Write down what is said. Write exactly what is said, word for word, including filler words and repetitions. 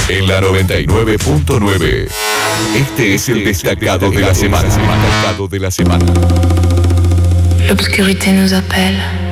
En la noventa y nueve punto nueve. Este es el destacado de la semana. Destacado de la semana. L'obscurité nous appelle.